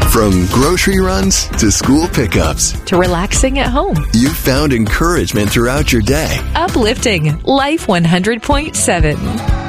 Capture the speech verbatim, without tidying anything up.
From grocery runs to school pickups, to relaxing at home. you found encouragement throughout your day. Uplifting Life one hundred point seven.